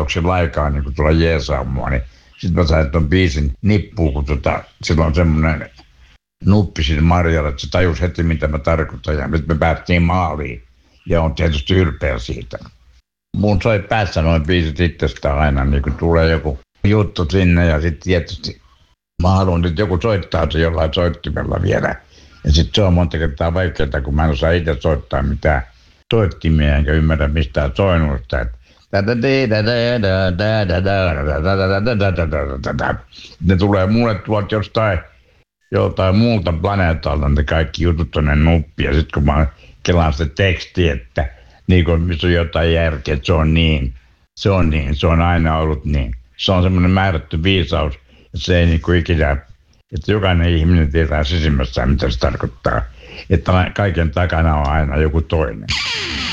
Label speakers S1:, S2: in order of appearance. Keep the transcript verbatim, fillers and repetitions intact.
S1: onko aikaa niin kun tulla jeesaa mua, niin sitten mä sain ton biisin nippuun, kun tota, sillä on semmoinen nuppi siinä Marjalla, että se tajus heti, mitä mä tarkoitan, ja nyt me päästiin maaliin, ja on tietysti ylpeä siitä. Mun soi päässä noin biisit itsestään aina, niin kun tulee joku juttu sinne, ja sitten tietysti mä haluan, että joku soittaa se jollain soittimella vielä. Ja sitten se on monta kertaa vaikeaa, kun mä en osaa itse soittaa mitään soittimia, enkä ymmärrä mistään soinnuista. Ne tulee mulle tuolta jostain joltain muulta planeetalta, ne kaikki jutut tonne nuppiin. Ja sitten kun mä kelaan sitä tekstiä, että niin kun missä on jotain järkeä, että se on niin, se on niin, se on aina ollut niin. Se on semmoinen määrätty viisaus, että se ei niin kuin ikinä, että jokainen ihminen tietää sisimmässään, mitä se tarkoittaa. Että kaiken takana on aina joku toinen.